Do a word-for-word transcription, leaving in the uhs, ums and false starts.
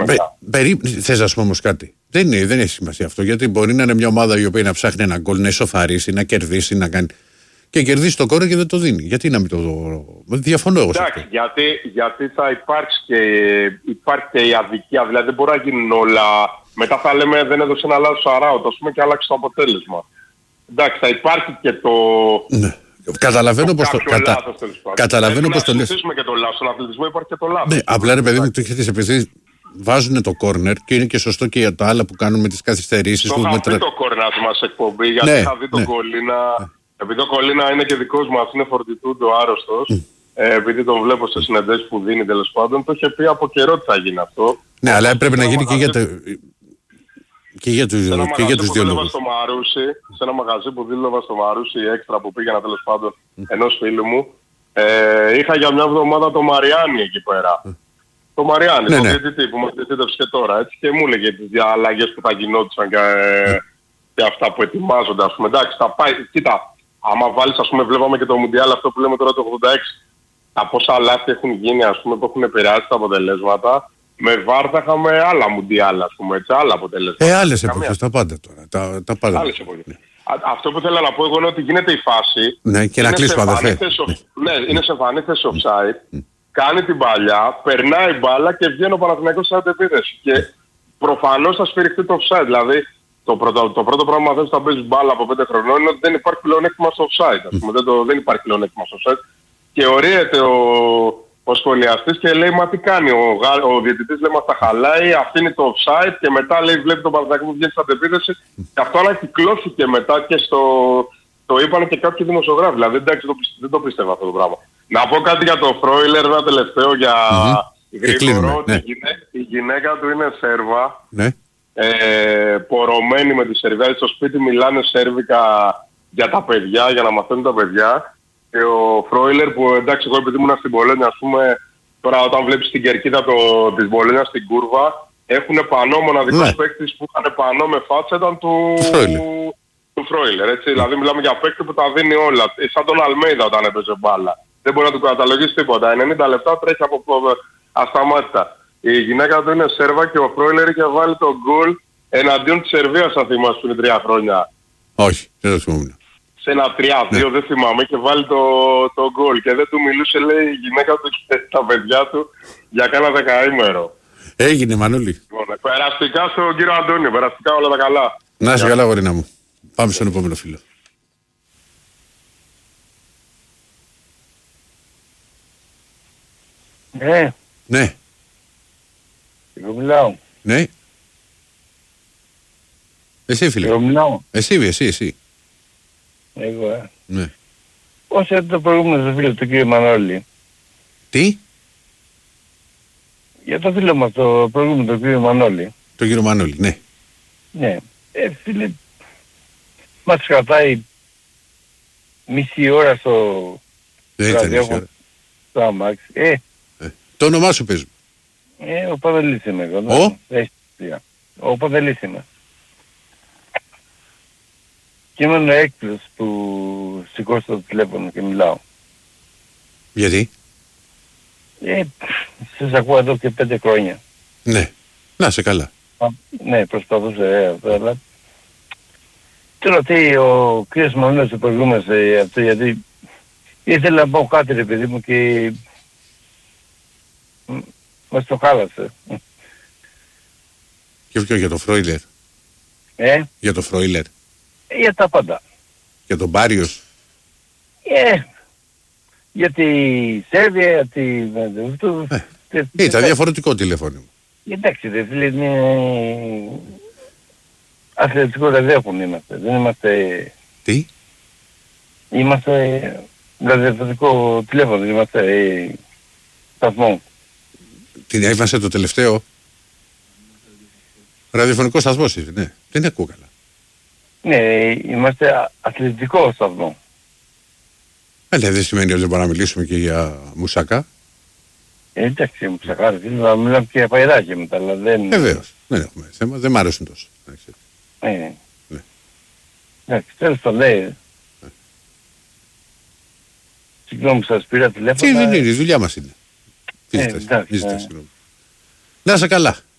μετά. Περί... Θες να σου πω όμως κάτι. Δεν, είναι, δεν έχει σημασία αυτό. Γιατί μπορεί να είναι μια ομάδα η οποία να ψάχνει ένα γκολ, να ισοφαρίσει, να κερδίσει, να κάνει. Και κερδίσει το κόρνερ και δεν το δίνει. Γιατί να μην το. Διαφωνώ εγώ σε αυτό. Εντάξει, γιατί, γιατί θα υπάρξει και, υπάρχει και η αδικία. Δηλαδή δεν μπορεί να γίνουν όλα. Μετά θα λέμε δεν έδωσε ένα λάθος αράουτ, ας πούμε, και άλλαξε το αποτέλεσμα. Εντάξει, θα υπάρχει και το. Ναι. Καταλαβαίνω πως το. Κατα... Καταλαβαίνω πως το λες. Να συζητήσουμε και το λάθος. Στον αθλητισμό υπάρχει και το λάθος. Ναι, απλά ρε παιδί μου, το έχετε επειδή βάζουν το κόρνερ και είναι και σωστό και για τα άλλα που κάνουν με τις καθυστερήσεις. Το είχα δει το κόρνερ μας εκπομπή, γιατί ναι, είχα δει τον ναι. Κολίνα. Επειδή ο Κολίνα είναι και δικός μας, είναι φορτιτούντο άρρωστος. Mm. Ε, επειδή τον βλέπω σε συνεντεύσεις που δίνει τέλος πάντων, το είχε πει από καιρό ότι θα γίνει αυτό. Ναι, αλλά έπρεπε να γίνει και για, το... και για τους, και για τους δύο λόγους. Στο Μαρούσι, σε ένα μαγαζί που δήλωβα στο Μαρούσι, έξτρα που πήγαινα τέλος πάντων mm. ενός φίλου μου, ε, είχα για μια εβδομάδα το Μαριάννη εκεί πέρα. Mm. Το Μαριάννη, ναι, τον ναι. διαιτητή που μας διαιτήτευσε και τώρα, έτσι, και μου έλεγε τις αλλαγές που θα γινόντουσαν και, mm. και αυτά που ετοιμάζονται, ας πούμε. Εντάξει, θα πάει, κοίτα, άμα βάλεις, ας πούμε, βλέπαμε και το Μουντιάλ αυτό που λέμε τώρα το ογδόντα έξι, τα πόσα λάθη έχουν γίνει, ας πούμε, που έχουν επηρεάσει τα αποτελέσματα. Με βάρ θα είχαμε άλλα Μουντιάλ, ας πούμε, έτσι, άλλα αποτελέσματα. Ε, άλλες εποχές, τα πάντα τώρα. Τα, τα πάντα. Άλλες εποχές. Ναι. Αυτό που θέλω να πω εγώ είναι ότι γίνεται η φάση. Ναι, και να κλείσουμε αδερφέ. Ναι, είναι σε εμφανή θέση offside. Mm. Κάνει την παλιά, περνάει μπάλα και βγαίνει ο Παναθηναϊκός σε αντεπίθεση. Και προφανώς θα σφυριχτεί το offside. Δηλαδή, το πρώτο, το πρώτο πράγμα που θα παίζει μπάλα από πέντε χρονών είναι ότι δεν υπάρχει πλεονέκτημα στο offside. Ας πούμε, mm. δεν, το, δεν υπάρχει πλεονέκτημα στο offside. Και ορίεται ο, ο σχολιαστής και λέει, μα τι κάνει, ο, ο διαιτητής λέει, μας τα χαλάει, αφήνει το offside και μετά λέει, βλέπει τον Παναθηναϊκό που βγαίνει στην αντεπίθεση. Και αυτό ανακυκλώθηκε μετά και στο... Το είπαν και κάποιοι δημοσιογράφοι. Δηλαδή, εντάξει, το, δεν το πίστευα αυτό το πράγμα. Να πω κάτι για το Φρόιλερ, ένα τελευταίο για mm-hmm. γρήγορο. Ναι. Η, γυναίκα, η γυναίκα του είναι Σέρβα. Ναι. Ε, πορωμένη με τη Σερβία. Στο σπίτι μιλάνε σέρβικα για τα παιδιά, για να μαθαίνουν τα παιδιά. Και ο Φρόιλερ που, εντάξει, εγώ επειδή ήμουν στην Πολόνια, ας πούμε, τώρα όταν βλέπεις την κερκίδα το, της Πολόνια στην κούρβα, έχουν πανό, μοναδικός ναι. παίκτης που είχαν πανό με φάτσα ήταν του... του Φρόιλερ, έτσι. Mm. Δηλαδή μιλάμε για παίκτη που τα δίνει όλα. Σαν τον Αλμέιδα όταν έπαιζε μπάλα. Δεν μπορεί να του καταλογίσει τίποτα. ενενήντα λεπτά τρέχει από ασταμάτητα. Η γυναίκα του είναι Σέρβα και ο Φρόιλερ είχε βάλει το γκολ εναντίον της Σερβίας, αν θυμάσαι, πριν τρία χρόνια. Όχι, δεν το θυμόμουν. Σε ένα τρία δύο, ναι. δεν θυμάμαι, και βάλει το, το γκολ. Και δεν του μιλούσε, λέει, η γυναίκα του και τα παιδιά του για κάνα δεκαήμερο. Έγινε, Μανούλη. Λοιπόν, περαστικά στον κύριο Αντώνιο, περαστικά όλα τα καλά. Να είσαι καλά, γορίνα μου. Πάμε στον επόμενο φίλο. Ναι. Ναι. Εγώ μιλάω. Ναι. Εσύ φίλε. Εγώ μιλάω. Εσύ, εσύ, εσύ. Εγώ, ε. Ναι. Πώς είναι το προηγούμενο φίλο του κύριο Μανώλη. Τι? Για το φίλο μας το προηγούμενο του κύριο Μανώλη. Το κύριο Μανώλη, ναι. Ναι. Ε, φίλε, μας κρατάει μισή ώρα στο ραδιόφωνο, στο αμάξι. Ε, ε, το όνομά σου παίζουμε. Ε, ο Παδελής είμαι εγώ. Ο? Ναι. Ο Παδελής είμαι. Και είμαι ένα έκπληκτος που σηκώσω το τηλέφωνο και μιλάω. Γιατί? Ε, σας ακούω εδώ και πέντε χρόνια. Ναι. Να σε καλά. Α, ναι, προσπαθούσα, ε, αλλά... Τώρα τι ο κύριος Μανώλης το προηγούμενο αυτό, γιατί ήθελα να πω κάτι ρε παιδί μου και μας το χάλασε. Και ποιο, για το Φρόιλερ? Ε? Για το Φρόιλερ? Ε, για τα πάντα. Για τον Μπάριος? Ε, για τη Σέρβια, για τη... Ε, ήταν διαφορετικό τηλέφωνο. Εντάξει, δε φίλε, είναι... αθλητικό ραδιόφωνο είμαστε, δεν είμαστε... Τι? Είμαστε ραδιοφωνικό τηλέφωνο, είμαστε ε, σταθμό. Την έβασε το τελευταίο? Ραδιοφωνικό σταθμός είναι, ναι. Δεν ακούω καλά. Ναι, είμαστε αθλητικό σταθμό. Αλλά δεν σημαίνει ότι δεν μπορούμε να μιλήσουμε και για μουσακά. Ε, εντάξει, μουσακά, να μιλάμε και για παϊράκια μετά, αλλά δεν... Βεβαίως, δεν έχουμε θέμα, δεν μ' άρεσουν τόσο. Ε, ναι. Εντάξει, τέλος το λέει. Συγγνώμη που σας πήρα τηλέφωνα. Τι δεν είναι, η δουλειά μας είναι. Τι ζητάς, συγγνώμη. Να είσαι καλά.